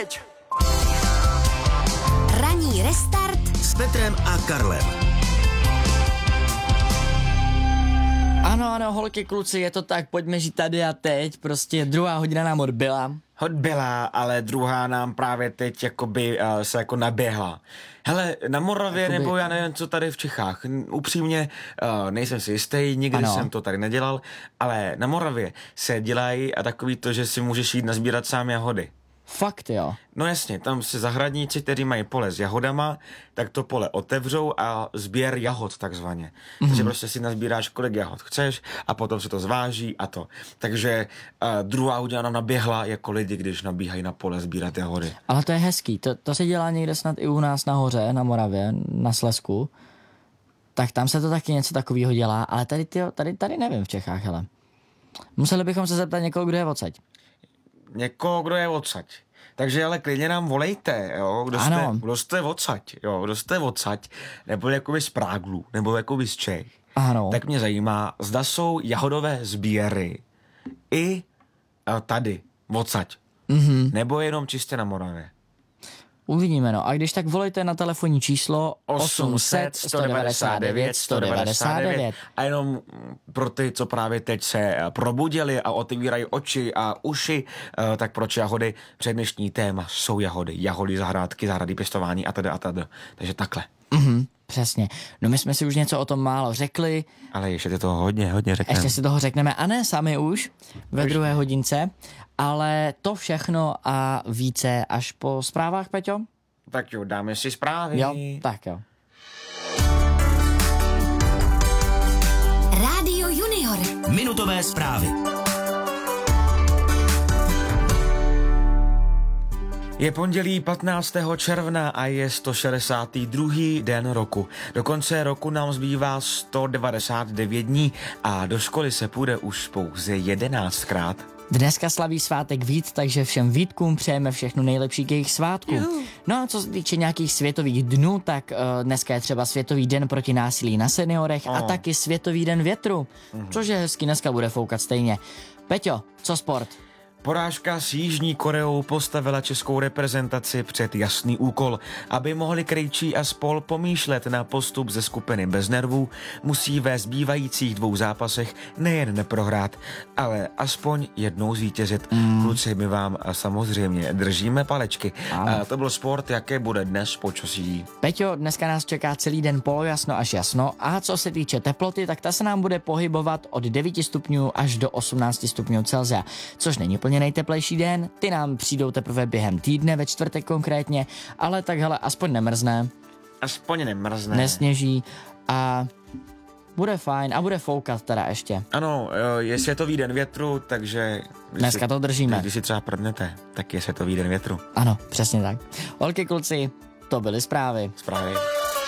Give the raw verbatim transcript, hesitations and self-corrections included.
teď! Ranní restart S Petrem a Karlem. Ano, ano, holky, kluci, je to tak, pojďme žít tady a teď, prostě druhá hodina nám odbyla. Odbyla, ale druhá nám právě teď jakoby uh, se jako naběhla. Hele, na Moravě jakoby... nebo já nevím, co tady v Čechách, upřímně uh, nejsem si jistý, nikdy ano. jsem to tady nedělal, ale na Moravě se dělají a takový to, že si můžeš jít nazbírat sám jahody. Fakt jo. No jasně, tam se zahradníci, kteří mají pole s jahodama, tak to pole otevřou a sběr jahod takzvaně. Mm-hmm. Takže prostě si nazbíráš, kolik jahod chceš a potom se to zváží a to. Takže uh, druhá hodina nám naběhla jako lidi, když nabíhají na pole sbírat jahody. Ale to je hezký, to, to se dělá někde snad i u nás nahoře, na Moravě, na Slezsku. Tak tam se to taky něco takového dělá, ale tady, tyjo, tady, tady nevím v Čechách, hele. Museli bychom se zeptat někoho, kdo je odsaď. Někoho, kdo je odsaď. Takže ale klidně nám volejte, jo, kdo jste, kdo jste odsaď, jo, kdo jste odsaď, nebo jakoby z Práglu, nebo jakoby z Čech. Ano. Tak mě zajímá, zda jsou jahodové sběry i a, tady, odsaď, mm-hmm. nebo jenom čistě na Moravě. Uvidíme, no. A když tak volejte na telefonní číslo osm set, sto devadesát devět, sto devadesát devět. A jenom pro ty, co právě teď se probudili a otevírají oči a uši, tak proč jahody? Předdnešní téma jsou jahody. Jahody, zahrádky, zahrady, pěstování a tedy a tedy. Takže takhle. Mhm, přesně. No my jsme si už něco o tom málo řekli. Ale ještě ty toho hodně, hodně řekneme. Ještě si toho řekneme a ne sami už ve už. druhé hodince. Ale to všechno a více až po zprávách, Peťo? Tak jo, dáme si zprávy. Jo, tak jo. Rádio Junior. Minutové zprávy. Je pondělí patnáctého června a je sto šedesátý druhý den roku. Do konce roku nám zbývá sto devadesát devět dní a do školy se půjde už pouze jedenáctkrát. Dneska slaví svátek Vít, takže všem Vítkům přejeme všechno nejlepší k jejich svátku. No a co se týče nějakých světových dnů, tak uh, dneska je třeba Světový den proti násilí na seniorech oh. a taky Světový den větru, mm-hmm. což je hezky, dneska bude foukat stejně. Peťo, co sport? Porážka s Jižní Koreou postavila českou reprezentaci před jasný úkol. Aby mohli Krejčí a spol pomýšlet na postup ze skupiny bez nervů, musí ve zbývajících dvou zápasech nejen neprohrát, ale aspoň jednou zvítězit. Mm. Kluci, my vám samozřejmě držíme palečky. A to byl sport, jaké bude dnes počasí. Peťo, dneska nás čeká celý den polojasno až jasno a co se týče teploty, tak ta se nám bude pohybovat od devět stupňů až do osmnáct stupňů Celsia, což není plně nejteplejší den, ty nám přijdou teprve během týdne, ve čtvrtek konkrétně, ale tak hele, aspoň nemrzne. Aspoň nemrzne. Nesněží a bude fajn a bude foukat teda ještě. Ano, je Světový den větru, takže... Dneska si, to držíme. Když si třeba prdnete, tak je Světový den větru. Ano, přesně tak. Holky, kluci, to byly zprávy. Zprávy.